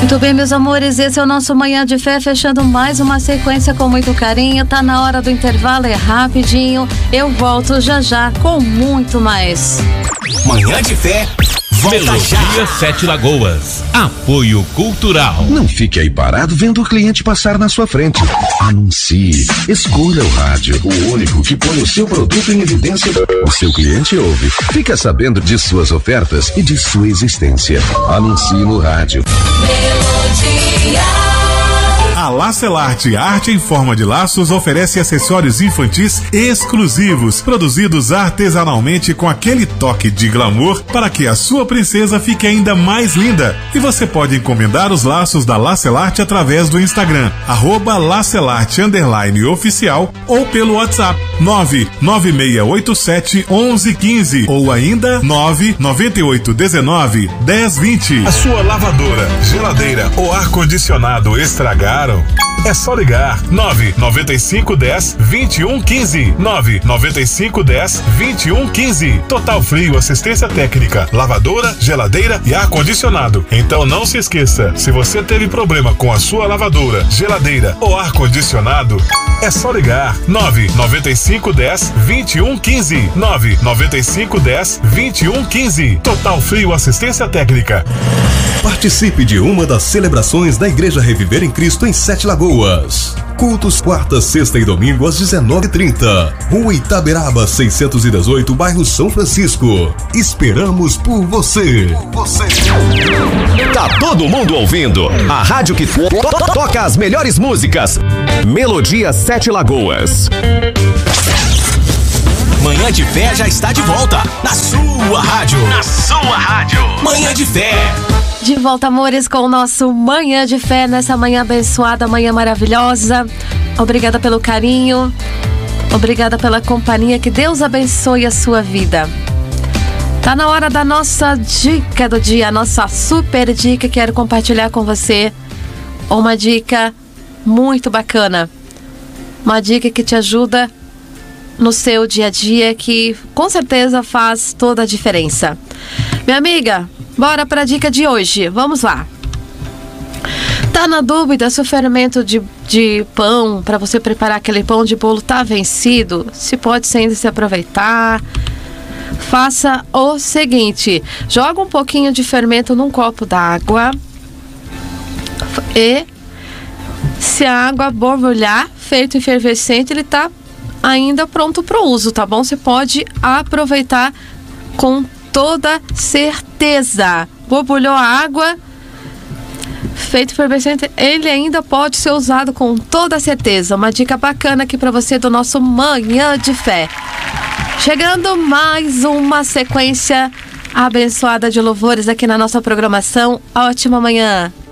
Muito bem, meus amores, esse é o nosso Manhã de Fé, fechando mais uma sequência com muito carinho. Tá na hora do intervalo, é rapidinho. Eu volto já já com muito mais. Manhã de Fé. Melodia Sete Lagoas. Apoio Cultural. Não fique aí parado vendo o cliente passar na sua frente. Anuncie. Escolha o rádio, o único que põe o seu produto em evidência. O seu cliente ouve. Fica sabendo de suas ofertas e de sua existência. Anuncie no rádio. Melodia. A Lacelarte Arte em Forma de Laços oferece acessórios infantis exclusivos, produzidos artesanalmente com aquele toque de glamour para que a sua princesa fique ainda mais linda. E você pode encomendar os laços da Lacelarte através do Instagram, @Lacelarte_oficial ou pelo WhatsApp 996871115 ou ainda 998191020. A sua lavadora, geladeira ou ar-condicionado estragaram? É só ligar 99510-2115. 99510-2115. Total Frio Assistência Técnica, lavadora, geladeira e ar-condicionado. Então não se esqueça, se você teve problema com a sua lavadora, geladeira ou ar-condicionado, é só ligar 99510-2115. 99510-2115. Total Frio Assistência Técnica. Participe de uma das celebrações da Igreja Reviver em Cristo em Sete Lagoas. Cultos quarta, sexta e domingo às 19h30. Rua Itaberaba 618, bairro São Francisco. Esperamos por você. Tá todo mundo ouvindo a rádio que toca as melhores músicas. Melodia Sete Lagoas. Manhã de Fé já está de volta na sua rádio. Manhã de Fé. De volta, amores, com o nosso Manhã de Fé, nessa manhã abençoada, manhã maravilhosa. Obrigada pelo carinho, obrigada pela companhia, que Deus abençoe a sua vida. Tá na hora da nossa dica do dia, a nossa super dica. Quero compartilhar com você uma dica muito bacana, uma dica que te ajuda no seu dia a dia, que com certeza faz toda a diferença. Minha amiga, bora para a dica de hoje, vamos lá. Tá na dúvida se o fermento de pão, para você preparar aquele pão de bolo, tá vencido? Se pode ainda se aproveitar? Faça o seguinte: joga um pouquinho de fermento num copo d'água e, se a água borbulhar, feito efervescente, ele tá ainda pronto para o uso, tá bom? Você pode aproveitar com toda certeza. Borbulhou a água, feito efervescente, ele ainda pode ser usado com toda certeza. Uma dica bacana aqui para você do nosso Manhã de Fé. Chegando mais uma sequência abençoada de louvores aqui na nossa programação. Ótima manhã.